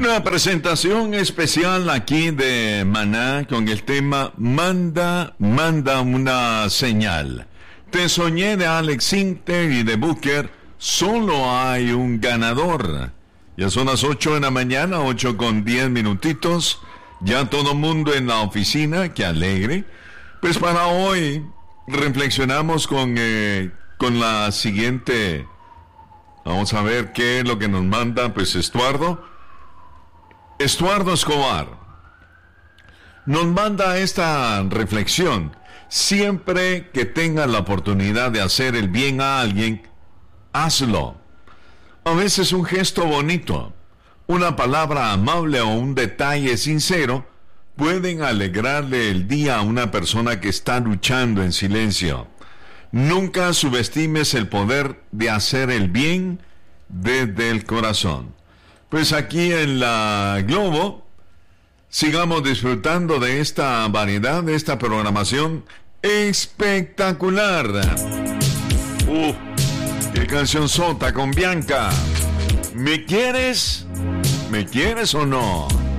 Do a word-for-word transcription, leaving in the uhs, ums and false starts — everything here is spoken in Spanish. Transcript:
Una presentación especial aquí de Maná con el tema Manda, manda una señal. Te soñé de Alex Sinter y de Booker. Solo hay un ganador. Ya son las ocho de la mañana, ocho con diez minutitos. Ya todo mundo en la oficina, qué alegre. Pues para hoy reflexionamos con, eh, con la siguiente. Vamos a ver qué es lo que nos manda, pues Estuardo. Estuardo Escobar nos manda esta reflexión. Siempre que tengas la oportunidad de hacer el bien a alguien, hazlo. A veces un gesto bonito, una palabra amable o un detalle sincero pueden alegrarle el día a una persona que está luchando en silencio. Nunca subestimes el poder de hacer el bien desde el corazón. Pues aquí en la Globo, sigamos disfrutando de esta variedad, de esta programación espectacular. ¡Uh! ¡Qué canción sota con Bianca! ¿Me quieres? ¿Me quieres o no?